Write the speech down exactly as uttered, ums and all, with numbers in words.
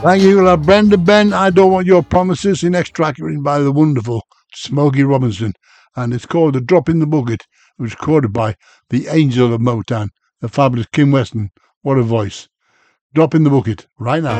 Thank you, love. Brenda Ben, I Don't Want Your Promises, in extract written by the wonderful Smokey Robinson. And it's called The Drop in the Bucket. It was recorded by the angel of Motown, the fabulous Kim Weston. What a voice. Drop in the bucket right now.